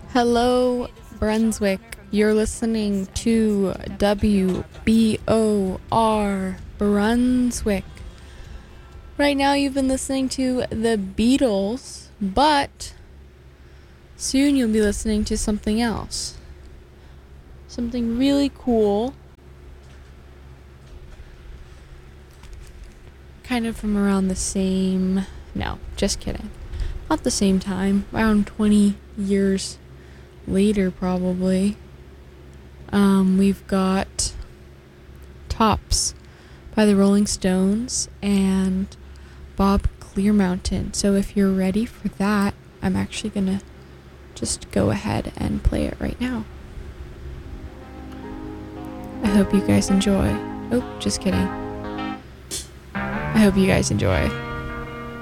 Hello, Brunswick. You're listening to WBOR Brunswick. Right now, you've been listening to the Beatles, but soon you'll be listening to something else. Something really cool. Kind of from around the same... No, just kidding. Not the same time. Around 20 years later, probably. We've got Tops by the Rolling Stones and Bob Clearmountain. So if you're ready for that, I'm actually gonna just go ahead and play it right now. I hope you guys enjoy. Oh, just kidding. I hope you guys enjoy.